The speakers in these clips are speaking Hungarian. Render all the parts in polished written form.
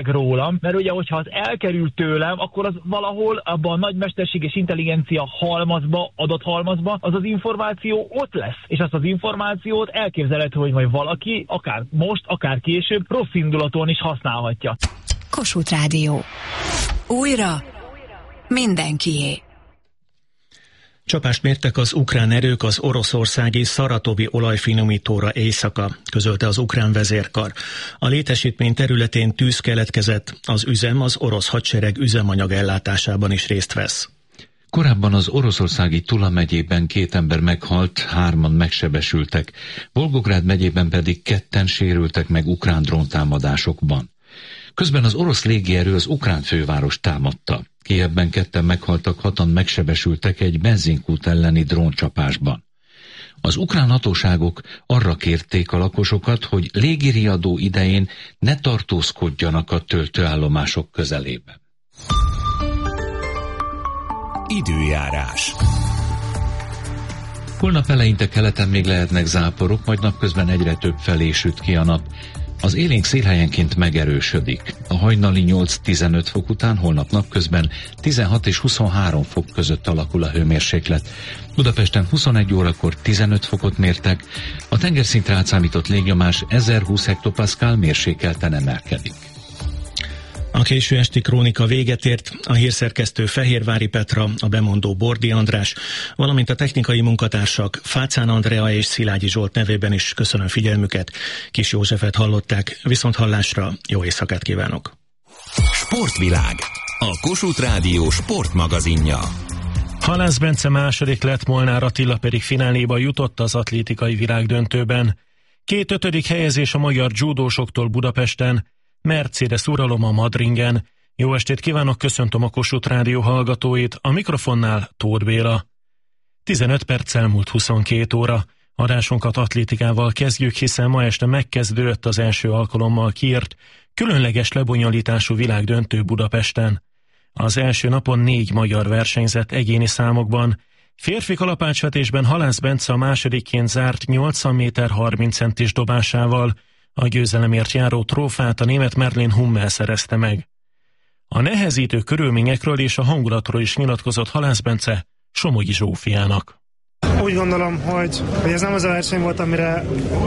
rólam, mert ugye, hogyha az elkerül tőlem, akkor az valahol abban a nagy mesterség és intelligencia halmazba, adathalmazba, az az információ ott lesz. És azt az információt elképzelhető, hogy majd valaki, akár most, akár később, rossz indulaton is használhatja. Kossuth Rádió. Újra mindenkié. Csapást mértek az ukrán erők az oroszországi szaratovi olajfinomítóra éjszaka, közölte az ukrán vezérkar. A létesítmény területén tűz keletkezett, az üzem az orosz hadsereg üzemanyag ellátásában is részt vesz. Korábban az oroszországi Tula megyében 2 ember meghalt, 3-an megsebesültek, Volgográd megyében pedig 2-en sérültek meg ukrán dróntámadásokban. Közben az orosz légierő az ukrán főváros támadta. Kijevben 2-en meghaltak, 6-an megsebesültek egy benzinkút elleni dróncsapásban. Az ukrán hatóságok arra kérték a lakosokat, hogy légiriadó idején ne tartózkodjanak a töltőállomások közelében. Időjárás. Holnap eleinte keleten még lehetnek záporok, majd napközben egyre több felé süt ki a nap. Az élénk szél helyenként megerősödik. A hajnali 8-15 fok után holnap napközben 16 és 23 fok között alakul a hőmérséklet. Budapesten 21 órakor 15 fokot mértek, a tengerszintre átszámított légnyomás 1020 hektopaszkál mérsékelten emelkedik. A késő esti krónika véget ért, a hírszerkesztő Fehérvári Petra, a bemondó Bordi András, valamint a technikai munkatársak Fácán Andrea és Szilágyi Zsolt nevében is köszönöm figyelmüket. Kis Józsefet hallották, viszonthallásra, jó éjszakát kívánok! Sportvilág, a Kossuth Rádió sportmagazinja. Halász Bence második lett, Molnár Attila pedig fináléba jutott az atlétikai világdöntőben. 2 5. helyezés a magyar judósoktól Budapesten, Mercedes uralom a Madringen. Jó estét kívánok, köszöntöm a Kossuth Rádió hallgatóit, a mikrofonnál Tóth Béla. 15 perccel múlt 22 óra. Adásunkat atlétikával kezdjük, hiszen ma este megkezdődött az első alkalommal kiírt, különleges lebonyolítású világdöntő Budapesten. Az első napon 4 magyar versenyzett egyéni számokban. Férfi kalapácsvetésben Halász Bence a másodikként zárt 80 méter 30 centis dobásával. A győzelemért járó trófát a német Merlin Hummel szerezte meg. A nehezítő körülményekről és a hangulatról is nyilatkozott Halász Bence Somogyi Zsófiának. Úgy gondolom, hogy ez nem az a verseny volt, amire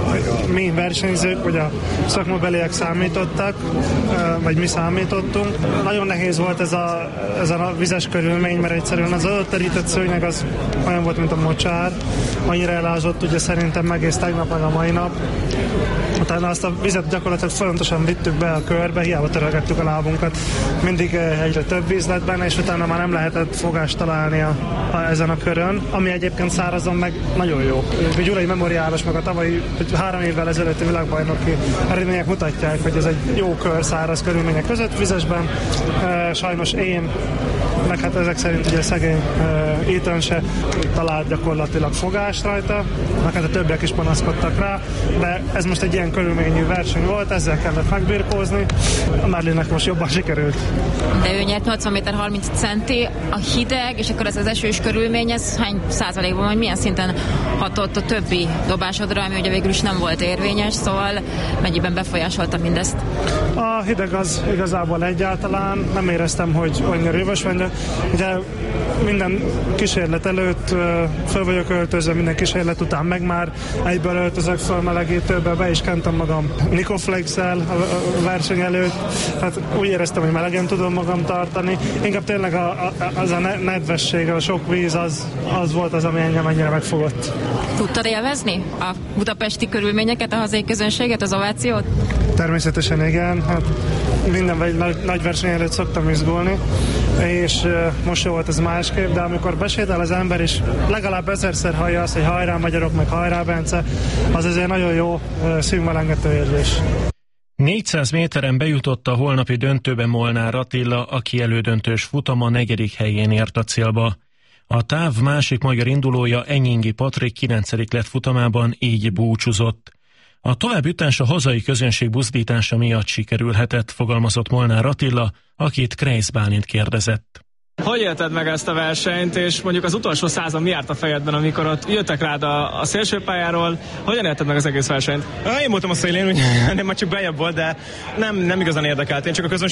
mi versenyzők, vagy a szakmabeliek számítottak, vagy mi számítottunk. Nagyon nehéz volt ez a vizes körülmény, mert egyszerűen az adott terített szőnyeg az olyan volt, mint a mocsár. Annyira elázott, ugye szerintem egész tegnap, meg a mai nap. Utána azt a vizet gyakorlatilag folyamatosan vittük be a körbe, hiába törölgettük a lábunkat. Mindig egyre több víz lett benne, és utána már nem lehetett fogást találni ezen a körön, ami egyébként szárazon meg nagyon jó. A Gyulai Memoriálos, meg a tavalyi 3 évvel ezelőtti világbajnoki eredmények mutatják, hogy ez egy jó kör száraz körülmények között vizesben. Sajnos én, meg hát ezek szerint ugye szegény Ethan se talált gyakorlatilag fogást rajta, meg hát a többiek is panaszkodtak rá, de ez most egy ilyen körülményű verseny volt, ezzel kellett megbirkózni. A Merlinnek most jobban sikerült. De ő nyert 80 méter 30 centi, a hideg, és akkor ez az esős körülmény, ez hány százalékban, vagy milyen szinten hatott a többi dobásodra, ami ugye végül is nem volt érvényes, szóval mennyiben befolyásolta mindezt? A hideg az igazából egyáltalán, nem éreztem, hogy annyira jövös van, de ugye minden kísérlet előtt föl vagyok öltözve, minden kísérlet után meg már egyből öltözök föl melegítőbe, be is kentem magam Nikoflex-el a verseny előtt, hát úgy éreztem, hogy melegen tudom magam tartani. Inkább tényleg az a nedvesség, a sok víz, az volt az, ami engem ennyire megfogott. Tudtad élvezni a budapesti körülményeket, a hazai közönséget, az ovációt? Természetesen igen, hát minden nagy verseny előtt szoktam izgulni, és most jó volt ez másképp, de amikor besétál az ember, és legalább 1000-szer hallja azt, hogy hajrá magyarok, meg hajrá Bence, az azért nagyon jó szívmelengető érzés. 400 méteren bejutott a holnapi döntőbe Molnár Attila, aki elődöntős futama 4. helyén ért a célba. A táv másik magyar indulója, Enyingi Patrik 9. lett futamában, így búcsúzott. A továbbjutás a hazai közönség buzdítása miatt sikerülhetett, fogalmazott Molnár Attila, akit Kreisz Bálint kérdezett. Hogy élted meg ezt a versenyt, és mondjuk az utolsó százon mi járt a fejedben, amikor ott jöttek rád a szélsőpályáról? Hogyan élted meg az egész versenyt? Én voltam a szélén, nem már csak bejebb volt, de nem igazán érdekelt. Én csak a